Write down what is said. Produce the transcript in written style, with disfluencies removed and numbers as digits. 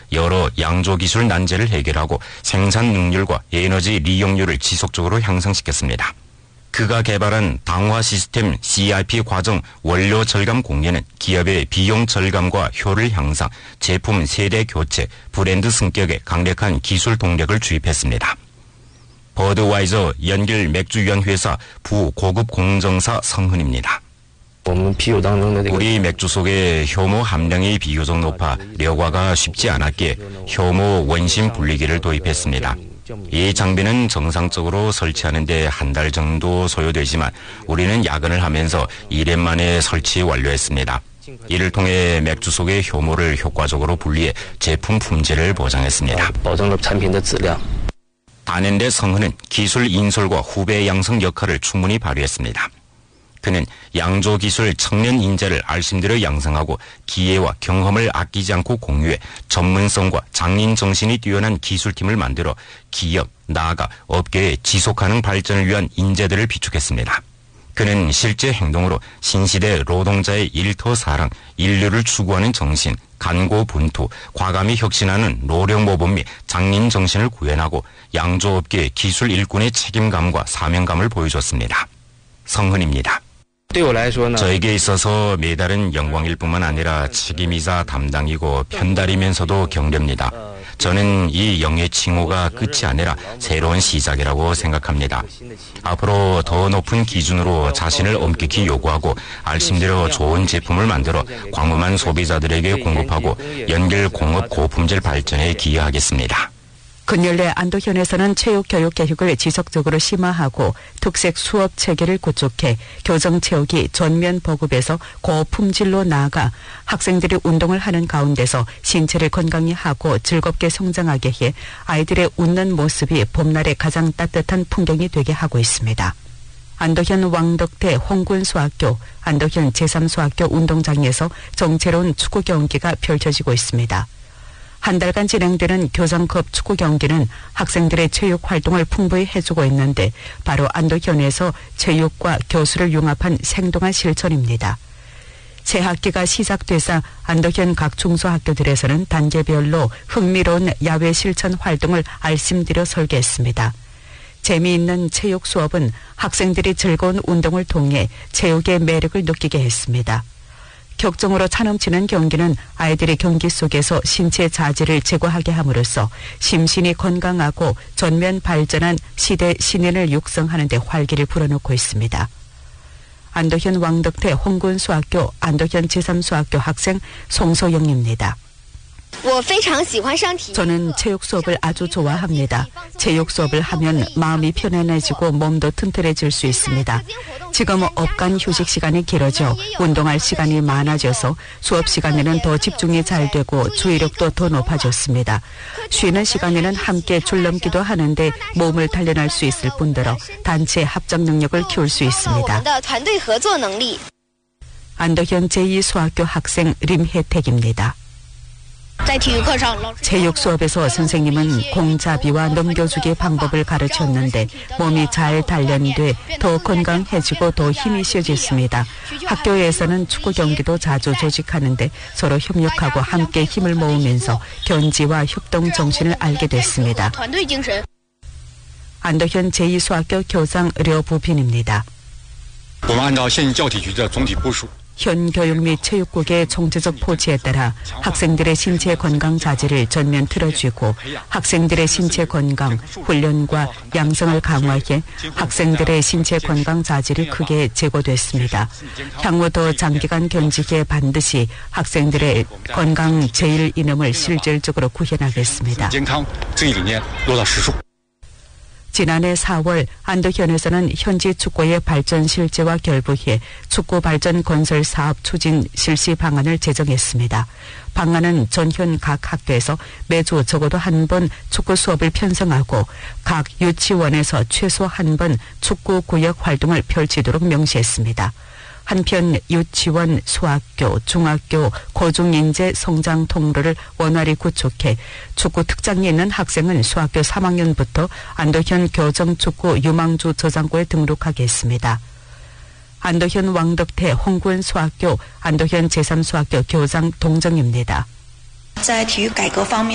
여러 양조기술 난제를 해결하고 생산 능률과 에너지利用률을 지속적으로 향상시켰습니다. 그가 개발한 당화 시스템 CRP 과정 원료 절감 공예는 기업의 비용 절감과 효율 향상, 제품 세대 교체, 브랜드 승격에 강력한 기술 동력을 주입했습니다. 버드와이저 연길 맥주연 회사 부고급 공정사 성흔입니다. 우리 맥주 속에 효모 함량이 비교적 높아 려과가 쉽지 않았기에 효모 원심 분리기를 도입했습니다. 이 장비는 정상적으로 설치하는데 한 달 정도 소요되지만 우리는 야근을 하면서 2년 만에 설치 완료했습니다. 이를 통해 맥주 속의 효모를 효과적으로 분리해 제품 품질을 보장했습니다. 단엔데 성흔은 기술 인솔과 후배 양성 역할을 충분히 발휘했습니다. 그는 양조기술 청년 인재를 알심대로 양성하고 기회와 경험을 아끼지 않고 공유해 전문성과 장인 정신이 뛰어난 기술팀을 만들어 기업, 나아가 업계의 지속가능 발전을 위한 인재들을 비축했습니다. 그는 실제 행동으로 신시대 노동자의 일터사랑, 인류를 추구하는 정신, 간고분투, 과감히 혁신하는 노력모범 및 장인 정신을 구현하고 양조업계의 기술 일꾼의 책임감과 사명감을 보여줬습니다. 성흔입니다. 저에게 있어서 메달은 영광일 뿐만 아니라 책임이자 담당이고 편달이면서도 경례입니다. 저는 이 영예 칭호가 끝이 아니라 새로운 시작이라고 생각합니다. 앞으로 더 높은 기준으로 자신을 엄격히 요구하고 알심대로 좋은 제품을 만들어 광범한 소비자들에게 공급하고 연결 공업 고품질 발전에 기여하겠습니다. 근열내 안도현에서는 체육교육 계획을 지속적으로 심화하고 특색 수업 체계를 구축해 교정체육이 전면 보급에서 고품질로 나아가 학생들이 운동을 하는 가운데서 신체를 건강히 하고 즐겁게 성장하게 해 아이들의 웃는 모습이 봄날의 가장 따뜻한 풍경이 되게 하고 있습니다. 안도현 왕덕대 홍군수학교, 안도현 제3수학교 운동장에서 정체로운 축구 경기가 펼쳐지고 있습니다. 한 달간 진행되는 교장급 축구 경기는 학생들의 체육 활동을 풍부히 해주고 있는데 바로 안도현에서 체육과 교수를 융합한 생동한 실천입니다. 새 학기가 시작돼서 안도현 각 중소학교들에서는 단계별로 흥미로운 야외 실천 활동을 알심들여 설계했습니다. 재미있는 체육 수업은 학생들이 즐거운 운동을 통해 체육의 매력을 느끼게 했습니다. 격정으로 차넘치는 경기는 아이들의 경기 속에서 신체 자질을 제고하게 함으로써 심신이 건강하고 전면 발전한 시대 신인을 육성하는 데 활기를 불어넣고 있습니다. 안도현 왕덕태 홍군수학교 안도현 제3수학교 학생 송소영입니다. 저는 체육 수업을 아주 좋아합니다. 체육 수업을 하면 마음이 편안해지고 몸도 튼튼해질 수 있습니다. 지금 업간 휴식 시간이 길어져 운동할 시간이 많아져서 수업 시간에는 더 집중이 잘 되고 주의력도 더 높아졌습니다. 쉬는 시간에는 함께 줄넘기도 하는데 몸을 단련할 수 있을 뿐더러 단체 합작 능력을 키울 수 있습니다. 안도현 제2수학교 학생 림혜택입니다. 체육 수업에서 선생님은 공잡이와 넘겨주기 방법을 가르쳤는데 몸이 잘 단련돼 더 건강해지고 더 힘이 쉬어졌습니다. 학교에서는 축구 경기도 자주 조직하는데 서로 협력하고 함께 힘을 모으면서 견지와 협동 정신을 알게 됐습니다. 안도현 제2수학교 교장 려부빈입니다. 현 교육 및 체육국의 총체적 포지에 따라 학생들의 신체 건강 자질을 전면 틀어주고 학생들의 신체 건강, 훈련과 양성을 강화해 학생들의 신체 건강 자질이 크게 제고됐습니다. 향후 더 장기간 경직에 반드시 학생들의 건강 제일 이념을 실질적으로 구현하겠습니다. 지난해 4월 안도현에서는 현지 축구의 발전 실제와 결부해 축구 발전 건설 사업 추진 실시 방안을 제정했습니다. 방안은 전현 각 학교에서 매주 적어도 한 번 축구 수업을 편성하고 각 유치원에서 최소 한 번 축구 구역 활동을 펼치도록 명시했습니다. 한편 유치원, 소학교, 중학교, 고중인재 성장 통로를 원활히 구축해 축구 특장이 있는 학생은 수학교 3학년부터 안도현 교정축구 유망주 저장고에 등록하게 했습니다. 안도현 왕덕태 홍군 수학교, 안도현 제3수학교 교장 동정입니다.